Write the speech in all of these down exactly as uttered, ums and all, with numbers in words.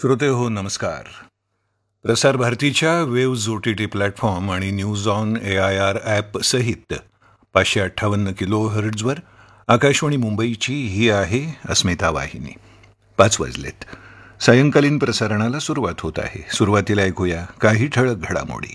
श्रोते हो नमस्कार. प्रसार भारतीच्या waves O T T platform आणि news on A I R app सहित पाचशे अठ्ठावन्न किलो हर्ट्झवर आकाशवाणी मुंबईची ही आहे अस्मिता वाहिनी. पाच वाजलेत. सायंकालीन प्रसारणाला सुरुवात होत आहे. सुरुवातीला ऐकूया काही ठळक घडामोडी.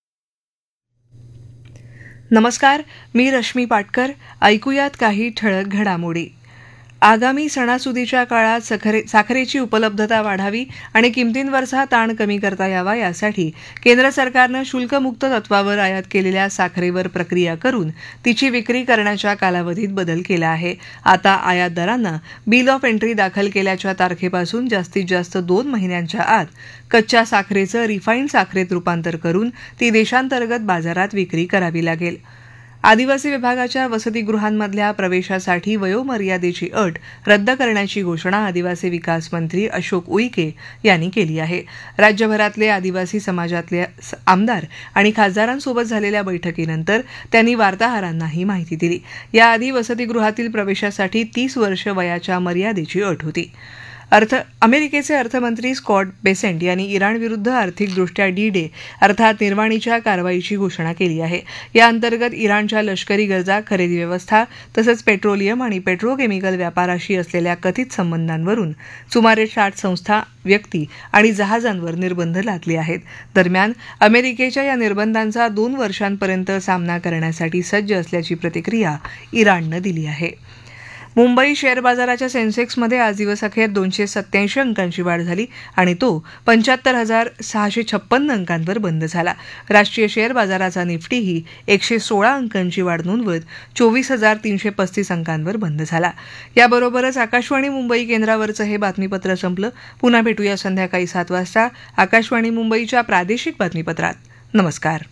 नमस्कार, मी रश्मी पाटकर. ऐकूयात काही ठळक घडामोडी. आगामी सणासुदीच्या काळात साखरे साखरेची उपलब्धता वाढावी आणि किमतींवरचा ताण कमी करता यावा यासाठी केंद्र सरकारनं शुल्कमुक्त तत्वावर आयात केलेल्या साखरेवर प्रक्रिया करून तिची विक्री करण्याच्या कालावधीत बदल केला आहे. आता आयातदारांना बिल ऑफ एंट्री दाखल केल्याच्या तारखेपासून जास्तीत जास्त दोन महिन्यांच्या आत कच्च्या साखरेचं रिफाईंड साखरेत रूपांतर करून ती देशांतर्गत बाजारात विक्री करावी लागेल. आदिवासी विभागाच्या वसतिगृहांमधल्या प्रवेशासाठी वयोमर्यादेची अट रद्द करण्याची घोषणा आदिवासी विकास मंत्री अशोक उईके यांनी केली आहे. राज्यभरातले आदिवासी समाजातले आमदार आणि खासदारांसोबत झालेल्या बैठकीनंतर त्यांनी वार्ताहरांना ही माहिती दिली. याआधी वसतिगृहातील प्रवेशासाठी तीस वर्ष वयाच्या मर्यादेची अट होती. अर्थ अमेरिकेचे अर्थमंत्री स्कॉट बेसेंट यांनी इराणविरुद्ध आर्थिकदृष्ट्या डी डे अर्थात निर्वाणीच्या कारवाईची घोषणा केली आहे. या अंतर्गत इराणच्या लष्करी गरजा, खरेदी व्यवस्था तसंच पेट्रोलियम आणि पेट्रोकेमिकल व्यापाराशी असलेल्या कथित संबंधांवरून सुमारे साठ संस्था, व्यक्ती आणि जहाजांवर निर्बंध लादले आहेत. दरम्यान अमेरिकेच्या या निर्बंधांचा दोन वर्षांपर्यंत सामना करण्यासाठी सज्ज असल्याची प्रतिक्रिया इराणनं दिली आहे. मुंबई शेअर बाजाराच्या सेन्सेक्समध्ये आज दिवसअखेर दोनशे सत्याऐंशी अंकांची वाढ झाली आणि तो पंच्याहत्तर हजार सहाशे छप्पन्न अंकांवर बंद झाला. राष्ट्रीय शेअर बाजाराचा निफ्टीही एकशे सोळा अंकांची वाढ नोंदवत चोवीस हजार तीनशे पस्तीस अंकांवर बंद झाला. याबरोबरच आकाशवाणी मुंबई केंद्रावरचं हे बातमीपत्र संपलं. पुन्हा भेटूया संध्याकाळी सात वाजता आकाशवाणी मुंबईच्या प्रादेशिक बातमीपत्रात. नमस्कार.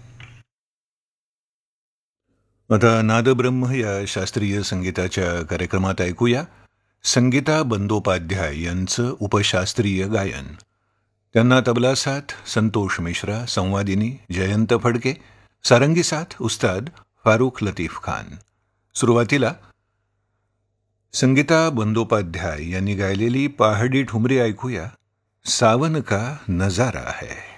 आता नादब्रह्म या शास्त्रीय संगीताच्या कार्यक्रमात ऐकूया संगीता बंदोपाध्याय यांचं उपशास्त्रीय गायन. त्यांना तबला साथ संतोष मिश्रा, संवादिनी जयंत फडके, सारंगी साथ उस्ताद फारुख लतीफ खान. सुरुवातीला संगीता बंदोपाध्याय यांनी गायलेली पहाडी ठुमरी ऐकूया. सावन का नजारा है.